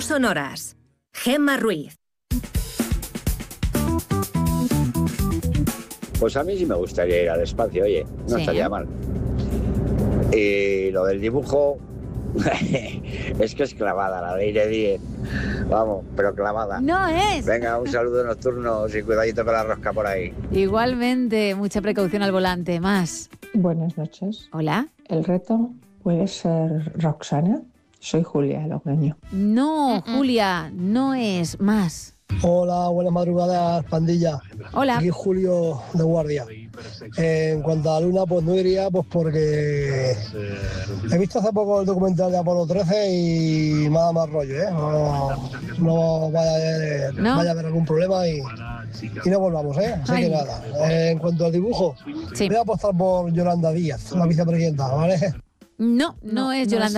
sonoras. Gemma Ruiz. Pues a mí sí me gustaría ir al espacio, oye, no estaría mal. Y lo del dibujo, es que es clavada, la ley de 10. Vamos, pero clavada. No es. Venga, un saludo nocturno y cuidadito con la rosca por ahí. Igualmente, mucha precaución al volante. Más. Buenas noches. Hola. El reto puede ser Roxana. Soy Julia Logroño. No, Julia, no es. Más. Hola, buenas madrugadas, pandilla. Hola. Aquí Julio de Guardia. En cuanto a la Luna, pues no iría, pues porque he visto hace poco el documental de Apolo 13 y me da más rollo, ¿eh? No vaya a haber algún problema y no volvamos, ¿eh? Así que nada. En cuanto al dibujo, voy a apostar por Yolanda Díaz, la vicepresidenta, ¿vale? No, no es Yolanda